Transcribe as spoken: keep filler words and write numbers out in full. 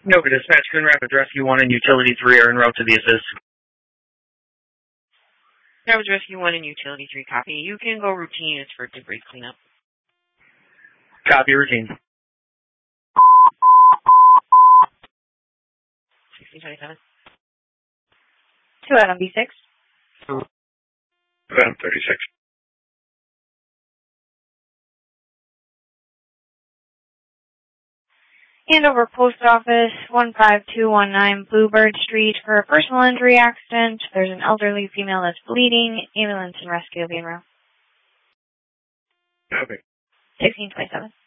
Nova Dispatch, Coon Rapids Rescue one and Utility three are en route to the assist. Rapids Rescue one and Utility three, copy. You can go routine. It's for debris cleanup. Copy, routine. sixteen twenty-seven. two Adam B six. Adam thirty-six. Andover Post Office, one five two one nine Bluebird Street for a personal injury accident. There's an elderly female that's bleeding. Ambulance and rescue will be en route. Copy. sixteen twenty-seven.